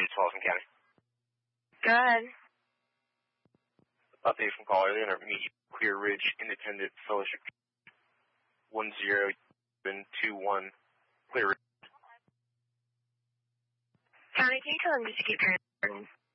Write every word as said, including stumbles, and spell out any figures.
Sullivan County. Good. Update from call earlier. Meet Clear Ridge Independent Fellowship. One zero seven two one Clear Ridge. County, can you tell them just to keep your